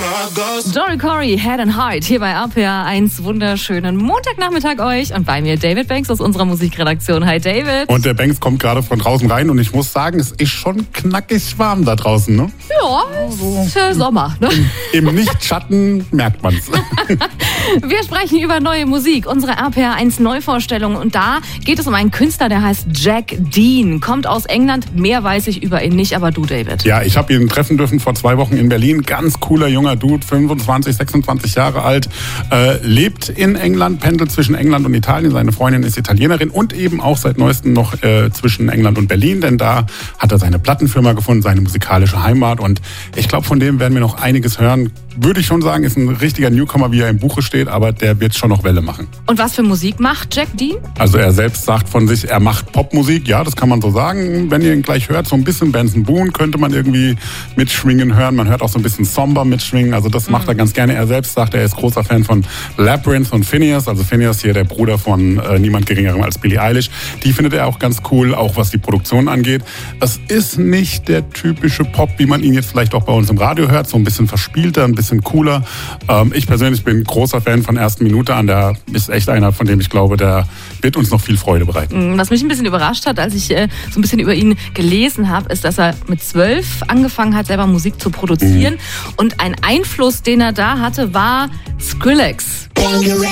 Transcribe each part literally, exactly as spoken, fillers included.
Jory Corey, Head and Heart, hier bei R P R eins. Wunderschönen Montagnachmittag euch. Und bei mir David Banks aus unserer Musikredaktion. Hi David. Und der Banks kommt gerade von draußen rein und ich muss sagen, es ist schon knackig warm da draußen, ne? Ja, es ist ja Sommer, ne? Im, im Nichtschatten merkt man's. Wir sprechen über neue Musik, unsere R P R eins Neuvorstellung. Und da geht es um einen Künstler, der heißt Jack Dean. Kommt aus England, mehr weiß ich über ihn nicht, aber du, David. Ja, ich habe ihn treffen dürfen vor zwei Wochen in Berlin. Ganz cooler junger Dude, fünfundzwanzig, sechsundzwanzig Jahre alt, äh, lebt in England, pendelt zwischen England und Italien. Seine Freundin ist Italienerin und eben auch seit neuestem noch äh, zwischen England und Berlin, denn da hat er seine Plattenfirma gefunden, seine musikalische Heimat. Und ich glaube, von dem werden wir noch einiges hören. Würde ich schon sagen, ist ein richtiger Newcomer, wie er im Buche steht, aber der wird schon noch Welle machen. Und was für Musik macht Jack Dean? Also er selbst sagt von sich, er macht Popmusik, ja, das kann man so sagen. Wenn ihr ihn gleich hört, so ein bisschen Benson Boone könnte man irgendwie mitschwingen hören. Man hört auch so ein bisschen Somber mitschwingen, also das macht er ganz gerne. Er selbst sagt, er ist großer Fan von Labyrinth und Phineas, also Phineas hier der Bruder von äh, niemand geringerem als Billie Eilish. Die findet er auch ganz cool, auch was die Produktion angeht. Es ist nicht der typische Pop, wie man ihn jetzt vielleicht auch bei uns im Radio hört, so ein bisschen verspielter, ein bisschen cooler. Ähm, ich persönlich bin großer Fan von ersten Minute an. Der ist echt einer, von dem ich glaube, der wird uns noch viel Freude bereiten. Was mich ein bisschen überrascht hat, als ich äh, so ein bisschen über ihn gelesen habe, ist, dass er mit zwölf angefangen hat, selber Musik zu produzieren. Mhm. Und ein Einfluss, den er da hatte, war Skrillex. Oh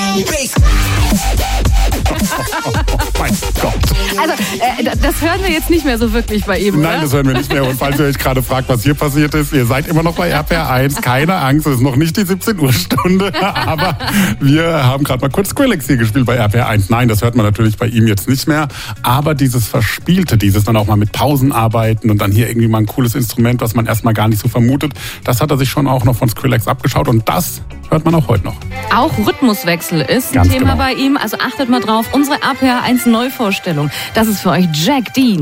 mein Gott. Also, äh, das hören wir jetzt nicht mehr so wirklich bei ihm, Nein, oder? das hören wir nicht mehr. Und falls ihr euch gerade fragt, was hier passiert ist, ihr seid immer noch bei R P R eins. Keine Angst, es ist noch nicht die siebzehn Uhr Stunde. Aber wir haben gerade mal kurz Skrillex hier gespielt bei R P R eins. Nein, das hört man natürlich bei ihm jetzt nicht mehr. Aber dieses Verspielte, dieses dann auch mal mit Pausen arbeiten und dann hier irgendwie mal ein cooles Instrument, was man erstmal gar nicht so vermutet, das hat er sich schon auch noch von Skrillex abgeschaut. Und das hört man auch heute noch. Auch Rhythmuswechsel ist ein Ganz Thema genau. bei ihm. Also achtet mal drauf. Unsere R P R eins Neuvorstellung. Das ist für euch Jack Dean.